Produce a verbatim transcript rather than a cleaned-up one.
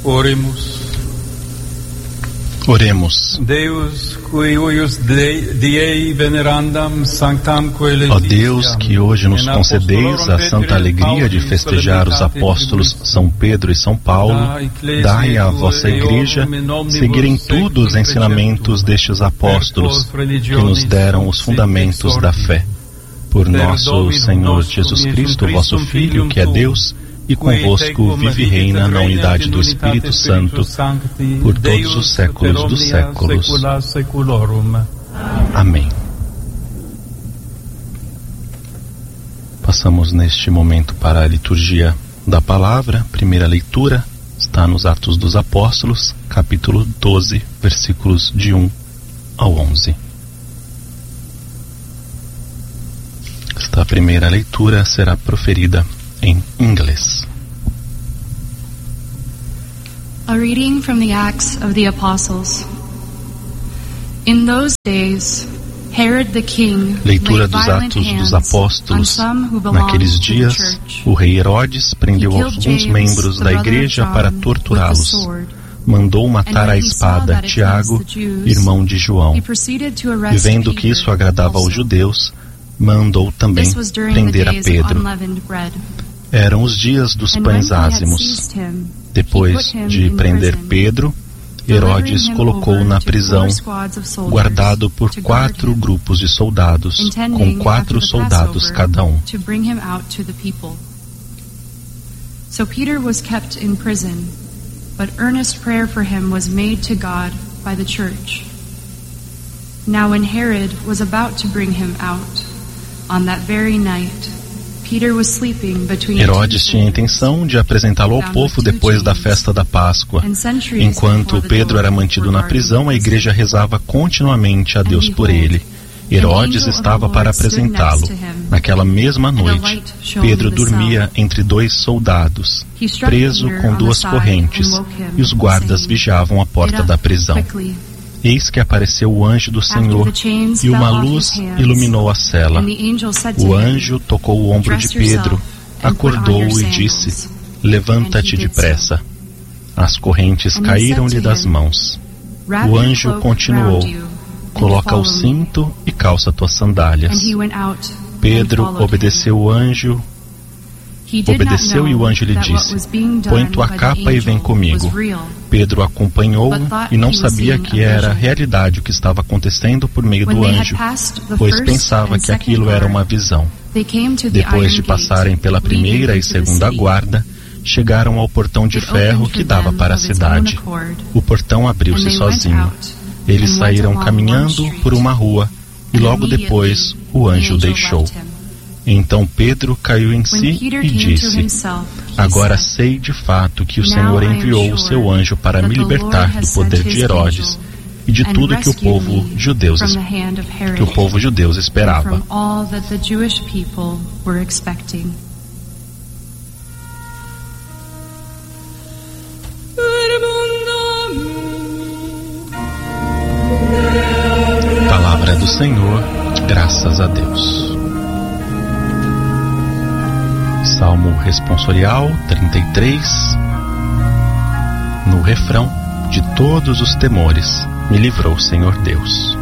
Oremos. Oremos. Deus, qui huius diei venerandam sanctam Ó Deus, que hoje nos concedeis a santa alegria de festejar os apóstolos São Pedro e São Paulo, dai à vossa Igreja seguir em tudo os ensinamentos destes apóstolos que nos deram os fundamentos da fé. Por nosso Senhor Jesus Cristo, vosso Filho, que é Deus, e convosco vive e reina na unidade do Espírito Santo, por todos os séculos dos séculos. Amém. Passamos neste momento para a liturgia da palavra. Primeira leitura está nos Atos dos Apóstolos, capítulo doze, versículos de um ao onze. Esta primeira leitura será proferida em inglês. A reading from the Acts of the Apostles. In those days, Herod the king Leitura dos Atos dos Apóstolos. Naqueles dias, o rei Herodes prendeu alguns membros da igreja para torturá-los. Mandou matar à espada Tiago, irmão de João. E vendo que isso agradava aos judeus, mandou também prender a Pedro. Eram os dias dos pães ázimos. Depois de prender Pedro, Herodes colocou-o na prisão, guardado por quatro grupos de soldados, com quatro soldados cada um. So Peter was kept in prison, but earnest prayer for him was made to God by the church. Now when Herod was about to bring him out, on that very night, Herodes tinha a intenção de apresentá-lo ao povo depois da festa da Páscoa. Enquanto Pedro era mantido na prisão, a igreja rezava continuamente a Deus por ele. Herodes estava para apresentá-lo. Naquela mesma noite, Pedro dormia entre dois soldados, preso com duas correntes, e os guardas vigiavam a porta da prisão. Eis que apareceu o anjo do Senhor, e uma luz iluminou a cela. O anjo tocou o ombro de Pedro, acordou-o e disse: levanta-te depressa. As correntes caíram-lhe das mãos. O anjo continuou: coloca o cinto e calça tuas sandálias. Pedro obedeceu o anjo. Obedeceu e o anjo lhe disse: põe tua capa e vem comigo. Pedro acompanhou e não sabia que era realidade o que estava acontecendo por meio do anjo, pois pensava que aquilo era uma visão. Depois de passarem pela primeira e segunda guarda, chegaram ao portão de ferro que dava para a cidade. O portão abriu-se sozinho. Eles saíram caminhando por uma rua e logo depois o anjo o deixou. Então Pedro caiu em si e disse: agora sei de fato que o Senhor enviou o seu anjo para me libertar do poder de Herodes e de tudo que o povo judeu, que o povo judeu esperava. Palavra do Senhor, graças a Deus. Salmo responsorial trinta e três. No refrão: de todos os temores me livrou o Senhor Deus.